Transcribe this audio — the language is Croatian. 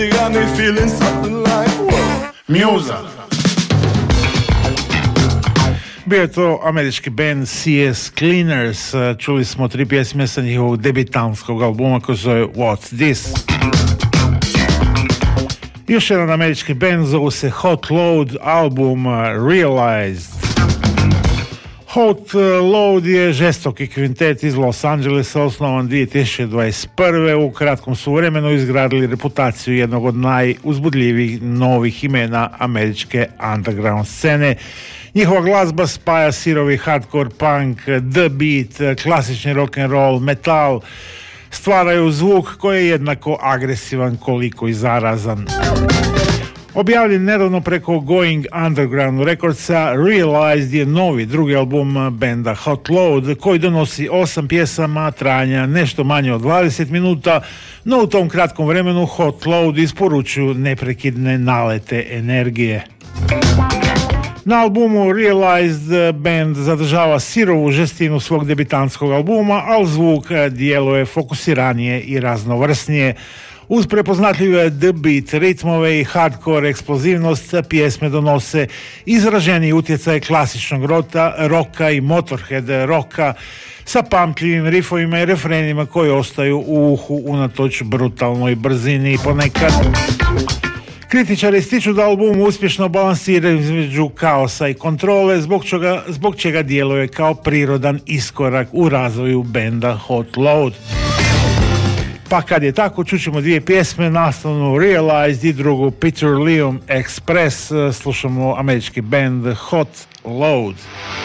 They got me feeling something like whoa. Musa. Bio je to američki band CS Cleaners. Čuli smo 3 pjesme sa njihovog debitanskog albuma koji zove What's This. Još jedan američki band zove se Hot Load, album Realized. Hot Load je žestoki kvintet iz Los Angelesa, osnovan 2021. U kratkom su vremenu izgradili reputaciju jednog od najuzbudljivijih novih imena američke underground scene. Njihova glazba spaja sirovi hardcore punk, the beat, klasični rock and roll, metal, stvaraju zvuk koji je jednako agresivan koliko i zarazan. Objavljen nedavno preko Going Underground Recordsa, Realized je novi drugi album benda Hot Load koji donosi 8 pjesama trajanja nešto manje od 20 minuta, no u tom kratkom vremenu Hot Load isporučuju neprekidne nalete energije. Na albumu Realized band zadržava sirovu žestinu svog debitantskog albuma, ali zvuk djeluje fokusiranije i raznovrsnije. Uz prepoznatljive the beat ritmove i hardcore eksplozivnost pjesme donose izraženi utjecaj klasičnog roka i Motorhead roka sa pamtljivim rifovima i refrenima koji ostaju u uhu unatoč brutalnoj brzini ponekad. Kritičari ističu da album uspješno balansira između kaosa i kontrole, zbog čega djeluje kao prirodan iskorak u razvoju benda Hot Load. Pa kad je tako, čućemo 2 pjesme, nastavnu Realized i drugu Petroleum Express. Slušamo američki band Hot Load.